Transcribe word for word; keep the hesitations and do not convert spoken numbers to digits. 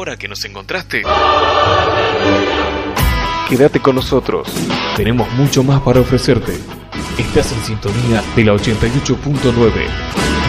ahora que nos encontraste? Quédate con nosotros. Tenemos mucho más para ofrecerte. Estás en sintonía de la ochenta y ocho punto nueve.